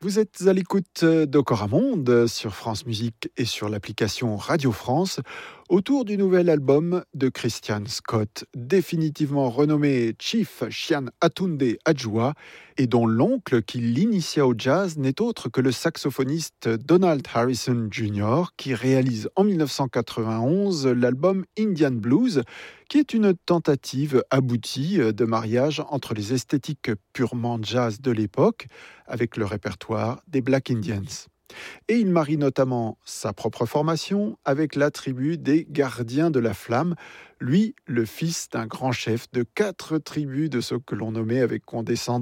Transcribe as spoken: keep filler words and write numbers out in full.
Vous êtes à l'écoute d'Ocoramonde sur France Musique et sur l'application Radio France autour du nouvel album de Christian Scott, définitivement renommé Chief Chian Atunde Adjoa et dont l'oncle qui l'initia au jazz n'est autre que le saxophoniste Donald Harrison junior qui réalise en dix-neuf cent quatre-vingt-onze l'album Indian Blues qui est une tentative aboutie de mariage entre les esthétiques purement jazz de l'époque avec le répertoire des Black Indians. Et il marie notamment sa propre formation avec la tribu des Gardiens de la Flamme, lui, le fils d'un grand chef de quatre tribus de ceux que l'on nommait avec condescendance